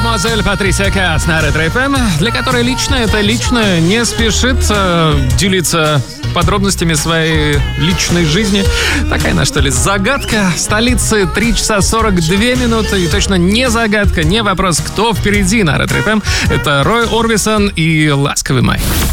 мадемуазель Патрисия Каас на Ретро-ФМ, для которой лично это личное не спешит делиться подробностями своей личной жизни. Такая она, что ли, загадка столицы. 3 часа 42 минуты. И точно не загадка, не вопрос, кто впереди на Ретро-ФМ. Это Рой Орбисон и «Ласковый май».